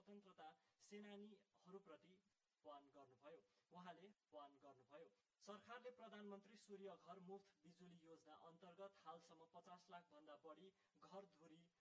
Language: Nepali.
स्वतन्त्रता सेनानीहरूप्रति आह्वान गर्नुभयो। सरकारले प्रधानमन्त्री सूर्य घर मुफ्त बिजुली योजना अन्तर्गत हालसम्म 50 लाख भन्दा बढी घर धुरी